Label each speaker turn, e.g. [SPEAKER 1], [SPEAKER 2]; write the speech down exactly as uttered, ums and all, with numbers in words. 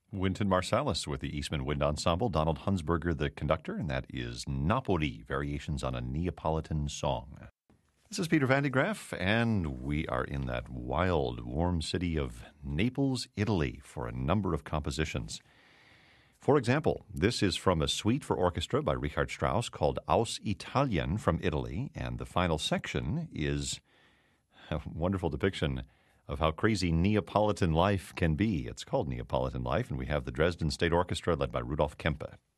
[SPEAKER 1] Wynton Marsalis with the Eastman Wind Ensemble, Donald Hunsberger the conductor, and that is Napoli, Variations on a Neapolitan Song. This is Peter Van de Graaff, and we are in that wild, warm city of Naples, Italy, for a number of compositions. For example, this is from a suite for orchestra by Richard Strauss called Aus Italien from Italy, and the final section is a wonderful depiction of how crazy Neapolitan life can be. It's called Neapolitan Life, and we have the Dresden State Orchestra led by Rudolf Kempe.